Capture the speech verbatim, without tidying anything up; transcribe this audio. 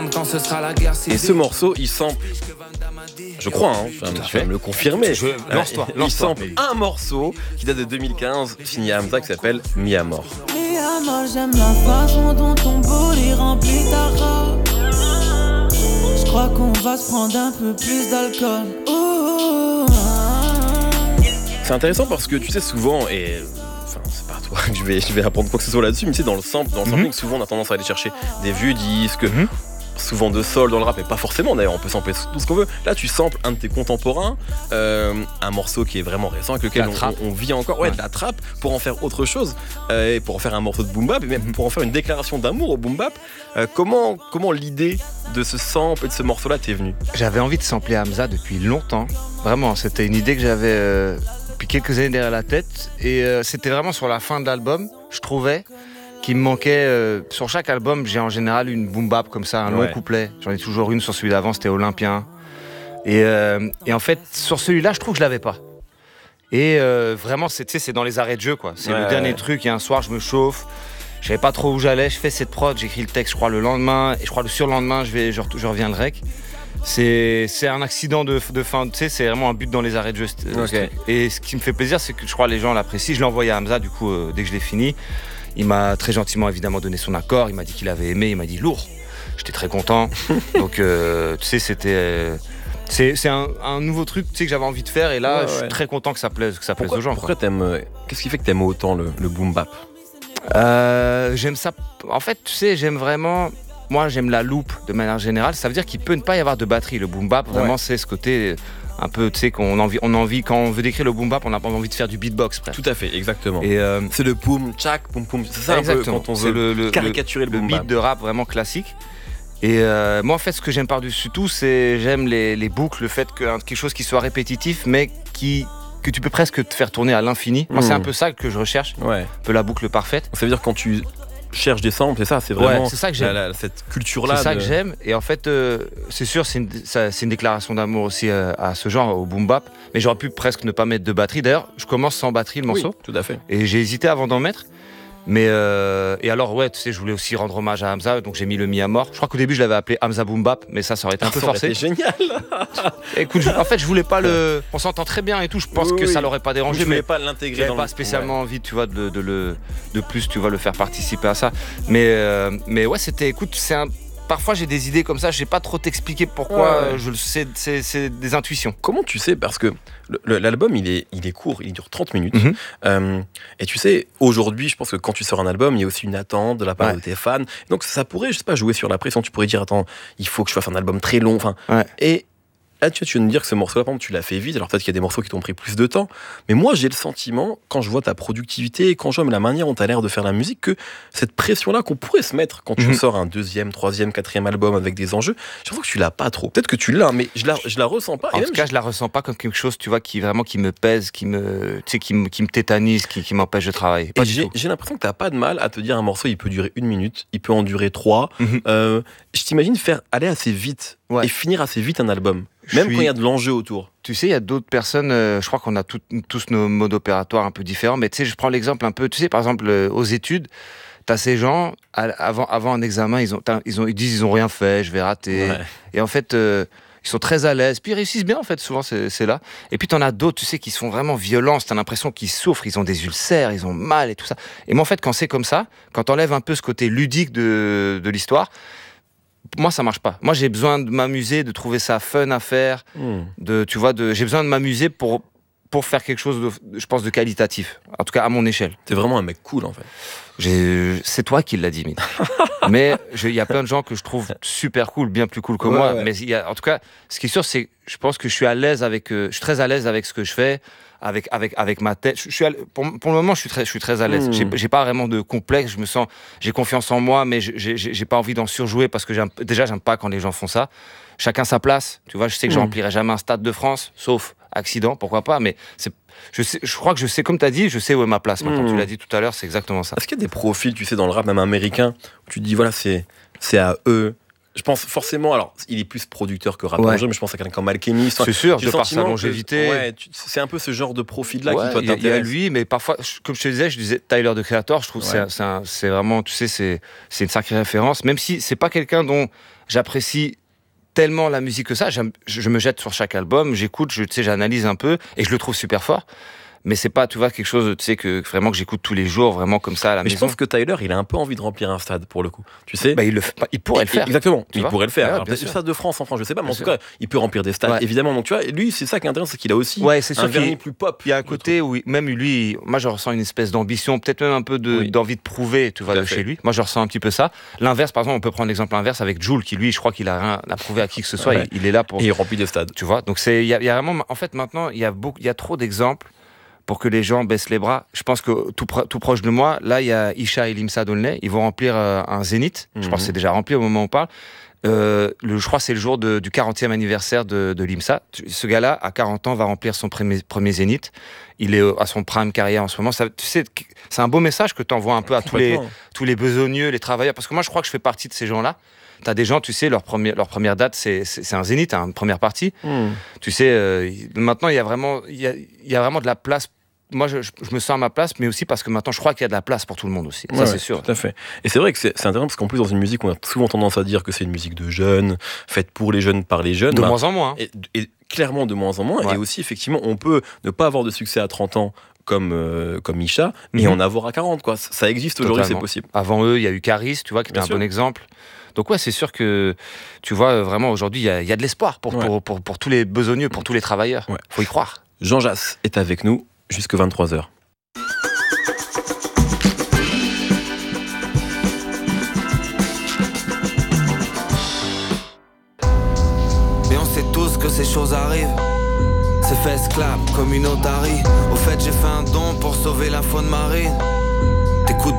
ensemble quand ce sera la guerre civile. Et ce morceau, il sample, je crois, hein, tu vas, tu vas me le confirmer. Je, lance-toi, il lance-toi. sample un morceau qui date de deux mille quinze, signé Hamza, qui s'appelle Mi Amor. Mi amor, j'aime la façon dont ton body remplit ta robe. Je crois qu'on va se prendre un peu plus d'alcool. Ouh, C'est intéressant parce que tu sais souvent, et enfin c'est pas à toi que je vais, je vais apprendre quoi que ce soit là-dessus, mais tu sais dans le sample, dans le sampling, Mm-hmm. souvent on a tendance à aller chercher des vieux disques, Mm-hmm. souvent de soul dans le rap, et pas forcément d'ailleurs, on peut sampler tout ce qu'on veut. Là tu samples un de tes contemporains, euh, un morceau qui est vraiment récent, avec lequel La on, trappe. on, on vit encore, ouais, Ouais. de la trappe, pour en faire autre chose, euh, et pour en faire un morceau de boom bap, et même Mm-hmm. pour en faire une déclaration d'amour au boom bap. Euh, comment, comment l'idée de ce sample et de ce morceau-là t'est venue? J'avais envie de sampler Hamza depuis longtemps. Vraiment, c'était une idée que j'avais euh, depuis quelques années derrière la tête. Et euh, c'était vraiment sur la fin de l'album, je trouvais qu'il me manquait. Euh, sur chaque album, j'ai en général une boom bap comme ça, un long Ouais. couplet. J'en ai toujours une sur celui d'avant, c'était Olympien. Et, euh, et en fait, sur celui-là, je trouve que je l'avais pas. Et euh, vraiment, c'est, tu sais, c'est dans les arrêts de jeu, quoi. C'est Ouais, le dernier ouais. truc. Et un soir, je me chauffe. Je savais pas trop où j'allais. Je fais cette prod, j'écris le texte, je crois, le lendemain. Et je crois le surlendemain, je, vais, je, re- je reviens le rec. C'est, c'est un accident de, de fin, tu sais, c'est vraiment un but dans les arrêts de jeu. ce- ce Ok. truc. Et ce qui me fait plaisir, c'est que je crois que les gens l'apprécient. Je l'ai envoyé à Hamza, du coup, euh, dès que je l'ai fini. Il m'a très gentiment, évidemment, donné son accord. Il m'a dit qu'il avait aimé. Il m'a dit lourd. J'étais très content. Donc, euh, tu sais, c'était. euh, c'est, c'est un, un nouveau truc, tu sais, que j'avais envie de faire. Et là, Ouais, je suis ouais. très content que ça plaise, que ça plaise Pourquoi, aux gens. pourquoi t'aimes, euh, qu'est-ce qui fait que t'aimes autant le, le boom bap? Euh, j'aime ça. En fait, tu sais, j'aime vraiment. Moi, j'aime la loupe de manière générale. Ça veut dire qu'il peut ne pas y avoir de batterie. Le boom bap, vraiment, Ouais. c'est ce côté un peu, tu sais, qu'on a envie, on a envie, quand on veut décrire le boom bap, on a pas envie de faire du beatbox, presque. Tout à fait, exactement. Et euh, C'est le boom, tchak, boum, boum. C'est ça un peu exactement. quand on C'est veut le, le, caricaturer le, le boom beat bap. de rap vraiment classique. Et euh, moi, en fait, ce que j'aime par-dessus tout, c'est j'aime les, les boucles, le fait que hein, quelque chose qui soit répétitif, mais qui que tu peux presque te faire tourner à l'infini. Moi, Mm. c'est un peu ça que je recherche, Ouais. un peu la boucle parfaite. Ça veut dire quand tu cherches des samples, c'est ça, c'est vraiment Ouais, c'est ça que j'aime. la- la- cette culture-là. C'est ça de- que j'aime. Et en fait, euh, c'est sûr, c'est une, ça- c'est une déclaration d'amour aussi euh, à ce genre, au boom bap. Mais j'aurais pu presque ne pas mettre de batterie. D'ailleurs, je commence sans batterie le Oui, morceau. tout à fait. Et j'ai hésité avant d'en mettre. Mais euh, et alors, ouais, tu sais, je voulais aussi rendre hommage à Hamza. Donc j'ai mis le Mi Amor. Je crois qu'au début, je l'avais appelé Hamza Boom Bap. Mais ça, ça aurait été un peu Ça aurait forcé. été génial. Écoute, je- en fait, je voulais pas le. On s'entend très bien et tout. Je pense Oui, que oui. ça l'aurait pas Je dérangé. voulais Mais pas l'intégrer j'avais dans pas le- spécialement Ouais. envie, tu vois, de, de le de plus, tu vois, le faire participer à ça. Mais euh, mais ouais, c'était. Écoute, c'est un. Parfois, j'ai des idées comme ça. Je sais pas trop t'expliquer pourquoi. Ouais, ouais. euh, Je le sais. C'est, c'est des intuitions. Comment tu sais, parce que le- le- l'album il est, il est court, il dure trente minutes. Mhm. Euh, et tu sais, aujourd'hui, je pense que quand tu sors un album, il y a aussi une attente de la part Ouais. de tes fans. Donc ça pourrait, je sais pas, jouer sur la pression. Tu pourrais dire, attends, il faut que je fasse un album très long. Enfin, Ouais. et là, tu, tu viens de me dire que ce morceau-là, par exemple, tu l'as fait vite. Alors peut-être qu'il y a des morceaux qui t'ont pris plus de temps. Mais moi, j'ai le sentiment, quand je vois ta productivité et quand je vois la manière dont tu as l'air de faire la musique, que cette pression-là qu'on pourrait se mettre quand tu Mhm. sors un deuxième, troisième, quatrième album avec des enjeux, j'ai l'impression que tu l'as pas trop. Peut-être que tu l'as, mais je la, je la ressens pas. Et En même, tout cas, je la ressens pas comme quelque chose, tu vois, qui vraiment qui me pèse, qui me, tu sais, qui me, qui me tétanise, qui, qui m'empêche de travailler. Pas Et du j'ai, tout. j'ai l'impression que t'as pas de mal à te dire un morceau, il peut durer une minute, il peut en durer trois. Mhm. Euh, je t'imagine faire aller assez vite Ouais. et finir assez vite un album, Je même suis- quand il y a de l'enjeu autour. Tu sais, il y a d'autres personnes, euh, je crois qu'on a tout- tous nos modes opératoires un peu différents, mais tu sais, je prends l'exemple un peu, tu sais, par exemple, euh, aux études, t'as ces gens, à- avant, avant un examen, ils, ont, t'as- ils, ont, ils disent ils ont rien fait, je vais rater. Ouais. Et en fait, euh, ils sont très à l'aise, puis ils réussissent bien, en fait, souvent, c'est, c'est là. Et puis t'en as d'autres, tu sais, qui sont vraiment violents, t'as l'impression qu'ils souffrent, ils ont des ulcères, ils ont mal et tout ça. Et moi, en fait, quand c'est comme ça, quand t'enlèves un peu ce côté ludique de, de l'histoire, moi, ça marche pas. Moi, j'ai besoin de m'amuser, de trouver ça fun à faire, Hmm. de, tu vois, de, j'ai besoin de m'amuser pour, pour faire quelque chose, de, je pense, de qualitatif. En tout cas, à mon échelle. T'es vraiment un mec cool en fait. J'ai, c'est toi qui l'as dit, Mid. Mais je- il y a plein de gens que je trouve super cool, bien plus cool que Ouais, moi. ouais. Mais il y a, en tout cas, ce qui est sûr, c'est que je pense que je suis à l'aise avec, euh, je suis très à l'aise avec ce que je fais, avec, avec, avec ma tête. Je, je suis à l- pour, pour le moment, je suis très, je suis très à l'aise. Mm. J'ai, j'ai pas vraiment de complexe. Je me sens, j'ai confiance en moi, mais j'ai, j'ai, j'ai pas envie d'en surjouer parce que j'aime, déjà, j'aime pas quand les gens font ça. Chacun sa place. Tu vois, je sais que je Mm. remplirai jamais un stade de France, sauf accident, pourquoi pas. Mais c'est, je sais, je crois que je sais, comme tu as dit, je sais où est ma place. Maintenant, Mm. tu l'as dit tout à l'heure, c'est exactement ça. Est-ce qu'il y a des profils, tu sais, dans le rap même américain, où tu te dis voilà, c'est, c'est à eux Je pense forcément, alors il est plus producteur que rappeur, ouais. mais je pense à quelqu'un comme Alchemist. C'est sûr, de par sa longévité. Que, ouais, tu, c'est un peu ce genre de profil-là ouais, qui toi t'intéresse. Il y a lui, mais parfois, comme je te disais, je disais Tyler the Creator, je trouve ouais. que c'est, c'est, un, c'est vraiment, tu sais, c'est, c'est une sacrée référence, même si c'est pas quelqu'un dont j'apprécie tellement la musique que ça. Je, je me jette sur chaque album, j'écoute, je, tu sais, j'analyse un peu et je le trouve super fort. Mais c'est pas, tu vois, quelque chose, tu sais, que vraiment que j'écoute tous les jours, vraiment comme ça à la mais maison. Je pense que Tyler, il a un peu envie de remplir un stade pour le coup. Tu sais, bah, il, le, il pourrait le faire. Exactement, tu il vois pourrait le faire. Ouais, Alors, peut-être le stade de France, en France, je sais pas, mais bien en tout sûr. cas, il peut remplir des stades, ouais. évidemment. Donc tu vois, lui, c'est ça qui est intéressant, c'est qu'il a aussi ouais, c'est un vernis plus pop. Il y a un côté où, même lui, moi, je ressens une espèce d'ambition, peut-être même un peu de, oui. d'envie de prouver, tu vois, de chez lui. Moi, je ressens un petit peu ça. L'inverse, par exemple, on peut prendre l'exemple inverse avec Jul, qui lui, je crois qu'il a rien à prouver à qui que ce soit. Ouais. Il, il est là pour. Et il remplit des stades. Tu vois, donc c'est, il y, y a vraiment, en fait, maintenant, il y a beaucoup, il y a trop d'exemples pour que les gens baissent les bras. Je pense que tout, pro- tout proche de moi, là, il y a Isha et Limsa Dolnay. Ils vont remplir euh, un zénith. Mm-hmm. Je pense que c'est déjà rempli au moment où on parle. Euh, le, je crois que c'est le jour de, du quarantième anniversaire de, de Limsa. Ce gars-là, à quarante ans, va remplir son premier, premier zénith. Il est à son prime carrière en ce moment. Ça, tu sais, c'est un beau message que tu envoies un peu à tous les, tous les besogneux, les travailleurs. Parce que moi, je crois que je fais partie de ces gens-là. T'as des gens, tu sais, leur, premier, leur première date, c'est, c'est, c'est un zénith, hein, une première partie. Mm. Tu sais, euh, maintenant, il y a vraiment, il y a, il y a vraiment de la place. Moi, je, je me sens à ma place, mais aussi parce que maintenant, je crois qu'il y a de la place pour tout le monde aussi. Ça, ouais, c'est ouais, sûr. Tout à fait. Et c'est vrai que c'est, c'est intéressant parce qu'en plus, dans une musique, on a souvent tendance à dire que c'est une musique de jeunes, faite pour les jeunes, par les jeunes. De bah, moins en moins. Hein. Et, et clairement, de moins en moins. Ouais. Et aussi, effectivement, on peut ne pas avoir de succès à trente ans. Comme, euh, comme Isha, mais mm-hmm. en avoir à quarante, quoi. Ça existe aujourd'hui, Totalement. C'est possible. Avant eux, il y a eu Caris, tu vois, qui était un bon exemple. Donc ouais, c'est sûr que, tu vois, vraiment, aujourd'hui, il y, y a de l'espoir pour, ouais. pour, pour, pour tous les besogneux, pour tous les travailleurs. Ouais. Faut y croire. Jean Jass est avec nous jusqu'à vingt-trois heures. Et on sait tous que ces choses arrivent. C'est fait esclave comme une otarie. Au fait j'ai fait un don pour sauver la faune marine.